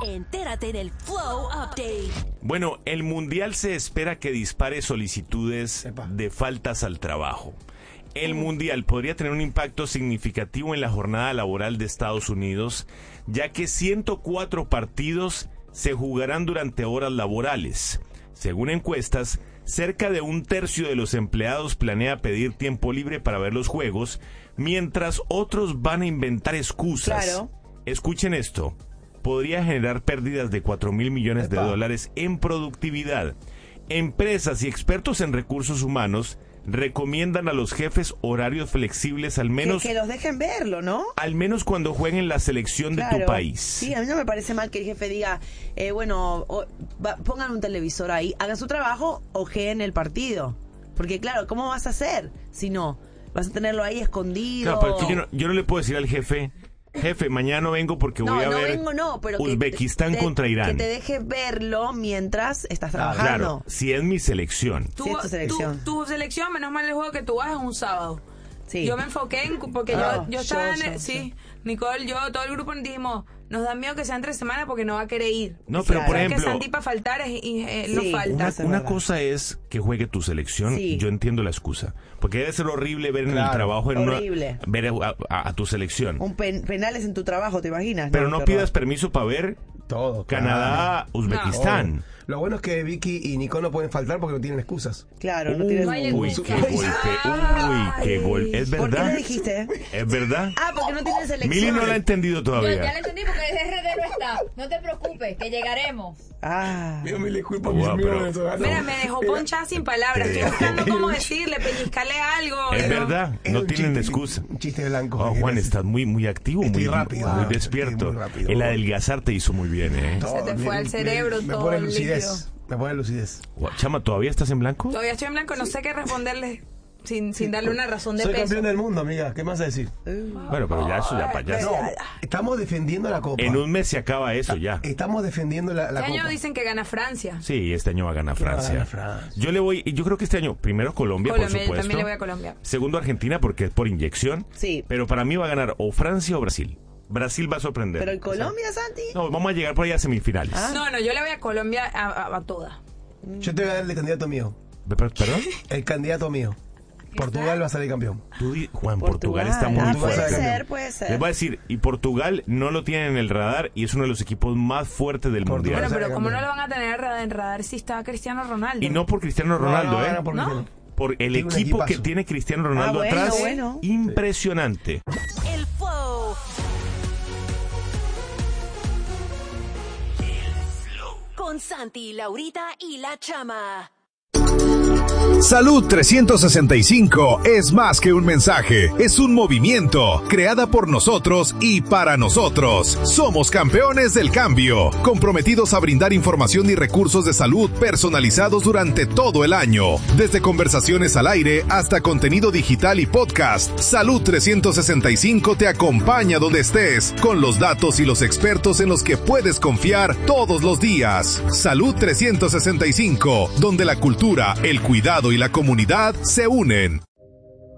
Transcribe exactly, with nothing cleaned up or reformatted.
Entérate del Flow Update. Bueno, el Mundial se espera que dispare solicitudes Epa. de faltas al trabajo. El Mundial podría tener un impacto significativo en la jornada laboral de Estados Unidos, ya que ciento cuatro partidos se jugarán durante horas laborales. Según encuestas, cerca de un tercio de los empleados planea pedir tiempo libre para ver los juegos, mientras otros van a inventar excusas. Claro. Escuchen esto. Podría generar pérdidas de cuatro mil millones de dólares en productividad. Empresas y expertos en recursos humanos recomiendan a los jefes horarios flexibles al menos... Que, que los dejen verlo, ¿no? Al menos cuando jueguen la selección Claro. de tu país. Sí, a mí no me parece mal que el jefe diga, eh, bueno, o, va, pongan un televisor ahí, hagan su trabajo, ojeen el partido. Porque claro, ¿cómo vas a hacer si no? Vas a tenerlo ahí escondido. Claro, pero es que yo no, yo no le puedo decir al jefe... Jefe, mañana no vengo porque no, voy a no ver vengo, no, pero Uzbekistán que te, contra Irán. Que te deje verlo mientras estás trabajando. Claro, si es mi selección. Tu, Sí, es tu selección. Tu, tu selección, menos mal el juego que tú vas es un sábado. Sí. Yo me enfoqué en... Porque Ah, yo, yo estaba yo, en... el- yo, sí, Nicole, yo, todo el grupo dijimos... Nos da miedo que sea entre semana porque no va a querer ir. No, pero Claro. por Sabes que ejemplo... Santi para faltar es, y, eh, Sí, no falta. Una, Eso es una verdad. cosa es que juegue tu selección, Sí. yo entiendo la excusa, porque debe ser horrible ver en el Claro, trabajo en horrible. una ver a, a- a tu selección, Un pen- penales en tu trabajo, ¿te imaginas? pero no qué pidas horror. permiso para ver Todo. Canadá, Uzbekistán. Todo. Lo bueno es que Vicky y Nicole no pueden faltar porque no tienen excusas. Claro, no tienes... No hay Uy, excusa. qué golpe, uy, qué golpe, ¿es ¿Por qué verdad? le dijiste? ¿Es verdad? Ah, porque no tienes selección. Mili no la ha entendido Yo ya le todavía. entendí porque el R D no está. No te preocupes, que llegaremos. Ah. Mira, me disculpo, Wow, mis amigos pero- venezolanos. Mira, me dejó ponchada sin palabras. Estoy buscando cómo decirle, pellizcarle algo. Es pero- verdad, Es no un tienen chiste, excusa. Un chiste blanco. Oh, ¿qué Juan, quieres? estás muy muy activo, Estoy muy, rápido, muy ah, despierto. estoy muy rápido. El adelgazar te hizo muy bien, ¿eh? Todo, Se te fue me- al cerebro me, me todo pone el lucidez. líquido. Me pone lucidez. Guau, Chama, ¿todavía estás en blanco? Todavía estoy en blanco, no sé qué responderle sin, sin darle una razón de Soy peso. campeón del mundo, amiga. ¿Qué más a decir? Bueno, pero ya eso ya para allá. No, estamos defendiendo la copa. En un mes se acaba eso ya. Estamos defendiendo la, la Este copa. año dicen que gana Francia. Sí, este año va a ganar va a Francia. ganar Francia? Yo le voy, yo creo que este año, primero Colombia, Colombia, por yo supuesto. también le voy a Colombia. Segundo Argentina porque es por inyección. Sí. Pero para mí va a ganar o Francia o Brasil. Brasil va a sorprender. Pero en Colombia, Santi. No, vamos a llegar por ahí a semifinales. Ah. No, no, yo le voy a Colombia a, a, a toda. Yo te voy a dar el candidato mío. Pe- per- ¿Perdón? El candidato mío. Portugal va a salir campeón. Tú di- Juan, Portugal, está muy Ah, Portugal puede fuerte. está ser, puede ser. Les voy a decir, y Portugal no lo tienen en el radar y es uno de los equipos más fuertes del Portugal. mundial. Bueno, sale pero ¿cómo no campeón. lo van a tener en radar, en radar si está Cristiano Ronaldo? Y no por Cristiano Ronaldo, No, no, ¿eh? no, por ¿No? Cristiano. Por el Tiene un equipo que equipazo. tiene Cristiano Ronaldo Ah, bueno, atrás. bueno. Impresionante. El Flow. Con Santi, Laurita y la Chama. Salud trescientos sesenta y cinco es más que un mensaje, es un movimiento, creada por nosotros y para nosotros. Somos campeones del cambio, comprometidos a brindar información y recursos de salud personalizados durante todo el año. Desde conversaciones al aire hasta contenido digital y podcast, Salud trescientos sesenta y cinco te acompaña donde estés, con los datos y los expertos en los que puedes confiar todos los días. Salud trescientos sesenta y cinco, donde la cultura, el cuidado y la comunidad se unen.